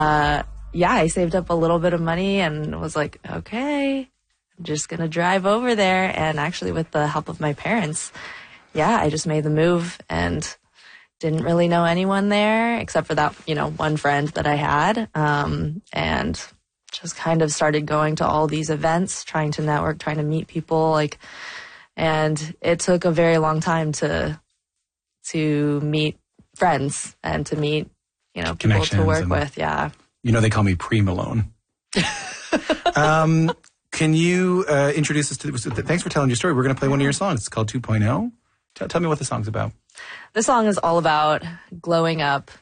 Yeah, I saved up a little bit of money and was like, okay, I'm just going to drive over there. And actually with the help of my parents, yeah, I just made the move and didn't really know anyone there except for that, one friend that I had. And just kind of started going to all these events, trying to network, trying to meet people, and it took a very long time to meet friends and to meet, people to work with. Yeah. They call me Pre-Malone. Can you introduce us to, thanks for telling your story. We're going to play one of your songs. It's called 2.0. Tell me what the song's about. The song is all about glowing up,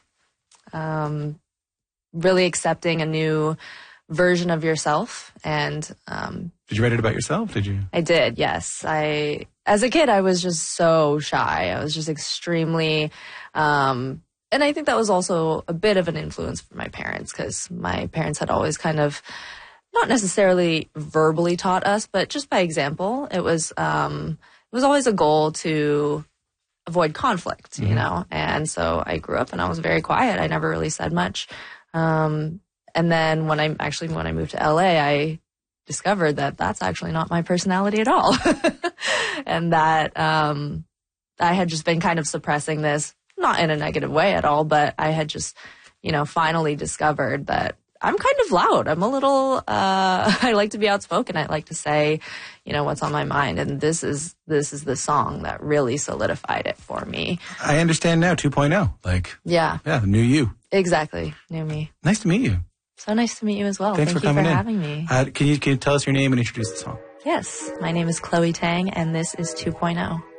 really accepting a new version of yourself. And did you write it about yourself? Did you? I did, yes. As a kid, I was just so shy. I was just extremely, and I think that was also a bit of an influence for my parents, because my parents had always kind of not necessarily verbally taught us, but just by example. It was always a goal to avoid conflict, and so I grew up and I was very quiet. I never really said much. And then when I moved to LA, I discovered that that's actually not my personality at all. And that I had just been kind of suppressing this, not in a negative way at all, but I had just, finally discovered that I'm kind of loud. I'm a little, I like to be outspoken. I like to say, what's on my mind. And this is the song that really solidified it for me. I understand now, 2.0. Yeah, the new you. Exactly. New me. Nice to meet you. So nice to meet you as well. Thanks Thank for coming you for in. having me. Can you tell us your name and introduce the song? Yes. My name is Chloe Tang, and this is 2.0.